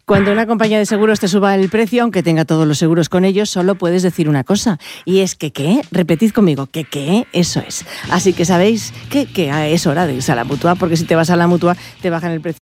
Cuando una compañía de seguros te suba el precio, aunque tenga todos los seguros con ellos, solo puedes decir una cosa, y es que ¿qué? Repetid conmigo, que ¿qué? Eso es. Así que sabéis que es hora de irse a la Mutua, porque si te vas a la Mutua te bajan el precio.